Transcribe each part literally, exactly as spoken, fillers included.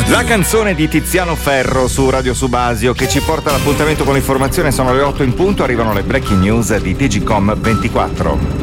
La canzone di Tiziano Ferro su Radio Subasio che ci porta all'appuntamento con l'informazione. Sono le otto in punto, arrivano le breaking news di Digicom ventiquattro.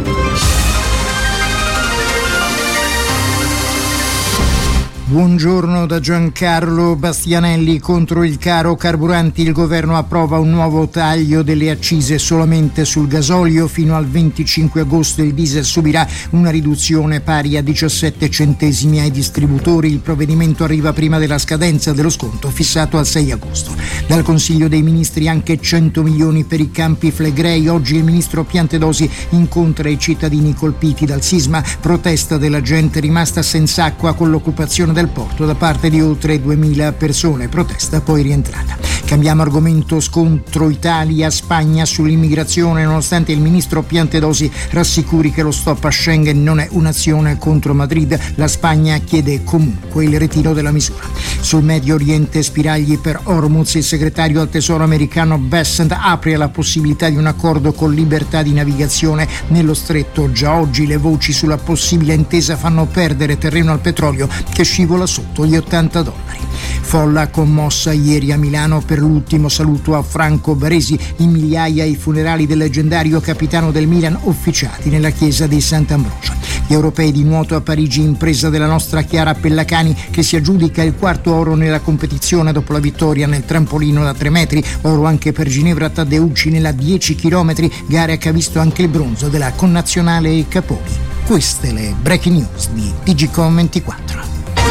Buongiorno da Giancarlo Bastianelli. Contro il caro carburanti il governo approva un nuovo taglio delle accise solamente sul gasolio. Fino al venticinque agosto il diesel subirà una riduzione pari a diciassette centesimi ai distributori. Il provvedimento arriva prima della scadenza dello sconto fissato al sei agosto. Dal Consiglio dei Ministri anche cento milioni per i Campi Flegrei. Oggi il ministro Piantedosi incontra i cittadini colpiti dal sisma. Protesta della gente rimasta senza acqua con l'occupazione del porto da parte di oltre duemila persone, protesta poi rientrata. Cambiamo argomento. Scontro Italia-Spagna sull'immigrazione, nonostante il ministro Piantedosi rassicuri che lo stop a Schengen non è un'azione contro Madrid, la Spagna chiede comunque il ritiro della misura. Sul Medio Oriente, spiragli per Hormuz, il segretario al tesoro americano Bessent apre alla possibilità di un accordo con libertà di navigazione nello stretto. Già oggi le voci sulla possibile intesa fanno perdere terreno al petrolio che scivola sotto gli ottanta dollari. Folla commossa ieri a Milano per l'ultimo saluto a Franco Baresi, in migliaia ai funerali del leggendario capitano del Milan officiati nella chiesa di Sant'Ambrogio. Gli europei di nuoto a Parigi, impresa della nostra Chiara Pellacani che si aggiudica il quarto oro nella competizione dopo la vittoria nel trampolino da tre metri, oro anche per Ginevra Taddeucci nella dieci chilometri, gara che ha visto anche il bronzo della connazionale Caponi. Queste le breaking news di Digicom ventiquattro.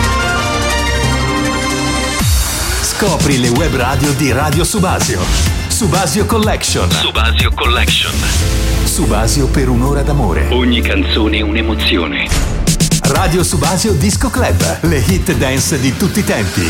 Scopri le web radio di Radio Subasio. Subasio Collection. Subasio Collection. Subasio per un'ora d'amore. Ogni canzone un'emozione. Radio Subasio Disco Club. Le hit dance di tutti i tempi.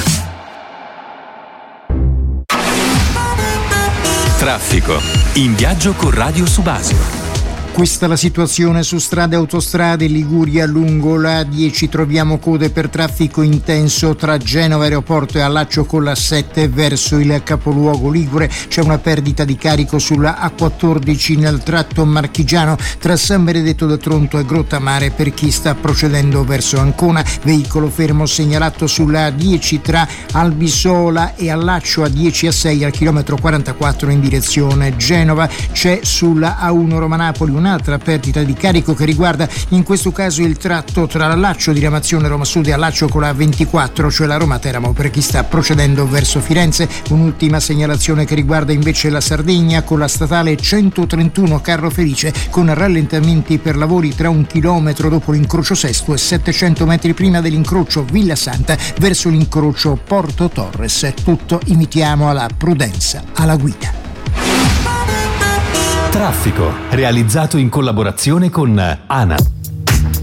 Traffico. In viaggio con Radio Subasio. Questa è la situazione su strade e autostrade. Liguria lungo la dieci troviamo code per traffico intenso tra Genova Aeroporto e allaccio con la sette verso il capoluogo ligure. C'è una perdita di carico sulla A quattordici nel tratto marchigiano tra San Benedetto del Tronto e Grottamare per chi sta procedendo verso Ancona. Veicolo fermo segnalato sulla A dieci tra Albisola e allaccio A dieci a sei al chilometro quarantaquattro in direzione Genova. C'è sulla A uno Roma Napoli un'altra perdita di carico che riguarda in questo caso il tratto tra l'allaccio di Ramazione Roma Sud e allaccio con la ventiquattro, cioè la Roma Teramo per chi sta procedendo verso Firenze. Un'ultima segnalazione che riguarda invece la Sardegna con la statale centotrentuno Carro Felice con rallentamenti per lavori tra un chilometro dopo l'incrocio Sesto e settecento metri prima dell'incrocio Villa Santa verso l'incrocio Porto Torres. Tutto invitiamo alla prudenza alla guida. Traffico, realizzato in collaborazione con ANA.